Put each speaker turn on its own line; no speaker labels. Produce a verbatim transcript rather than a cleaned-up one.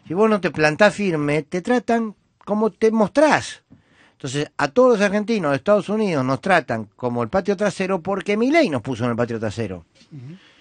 Si vos no te plantás firme, te tratan como te mostrás. Entonces, a todos los argentinos de Estados Unidos nos tratan como el patio trasero porque Milei nos puso en el patio trasero. Uh-huh.